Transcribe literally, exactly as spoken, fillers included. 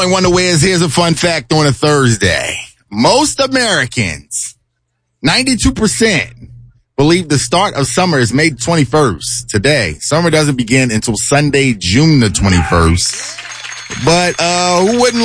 I wonder where's, here's a fun fact on a Thursday. Most Americans, ninety-two percent, believe the start of summer is May twenty-first. Today, summer doesn't begin until Sunday, June the twenty-first. But, uh, who wouldn't